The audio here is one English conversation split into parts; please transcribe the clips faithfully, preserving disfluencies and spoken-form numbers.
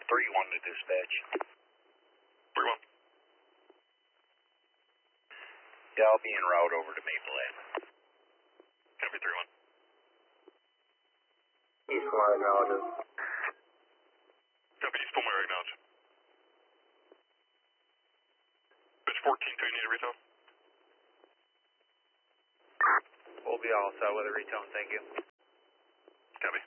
three one to dispatch. three one. Yeah, I'll be en route over to Maplehead. Copy three one. East Lamar acknowledges. Copy East Palmyra, acknowledge. Bitch fourteen, do you need a retone? We'll be all set with a retone, thank you. Copy.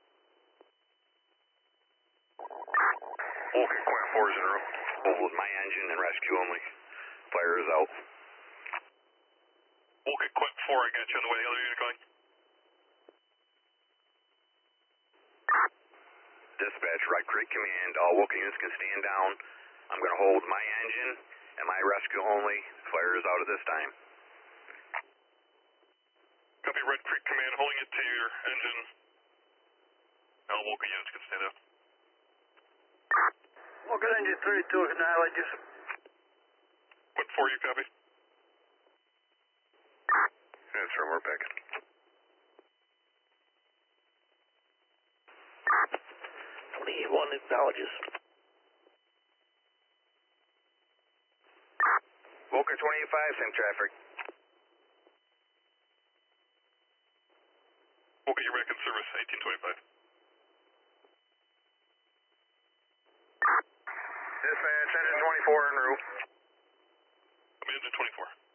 Vulcan Quint four zero. Hold my engine and rescue only. Fire is out. Vulcan Quint four, I got you on the way. The other unit going? Dispatch, Red Creek Command. All Vulcan units can stand down. I'm going to hold my engine and my rescue only. Fire is out at this time. Copy, Red Creek Command, holding it to your engine. All Vulcan units can stand up. Vulcan engine three two acknowledges. Quint four, you copy? That's right, we're back. twenty-one acknowledges. Vulcan twenty-five, same traffic. Vulcan, you're back in service, eighteen twenty-five. Dispatch, engine twenty-four en route. I'm engine twenty-four.